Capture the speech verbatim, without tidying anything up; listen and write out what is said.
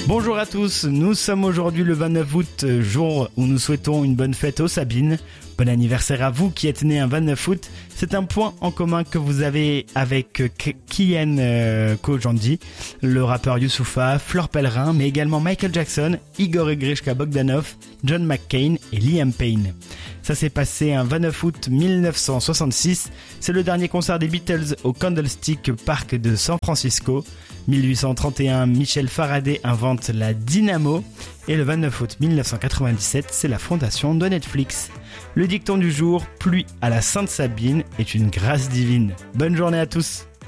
Bonjour à tous, nous sommes aujourd'hui le vingt-neuf août, jour où nous souhaitons une bonne fête aux Sabines. Bon anniversaire à vous qui êtes né un vingt-neuf août. C'est un point en commun que vous avez avec Kian euh, Kojandi, le rappeur Youssoupha, Fleur Pellerin, mais également Michael Jackson, Igor et Grishka Bogdanov, John McCain et Liam Payne. Ça s'est passé un vingt-neuf août mille neuf cent soixante-six. C'est le dernier concert des Beatles au Candlestick Park de San Francisco. mille huit cent trente et un, Michel Faraday invente la dynamo. Et le vingt-neuf août mille neuf cent quatre-vingt-dix-sept, c'est la fondation de Netflix. Le dicton du jour, pluie à la Sainte Sabine, est une grâce divine. Bonne journée à tous.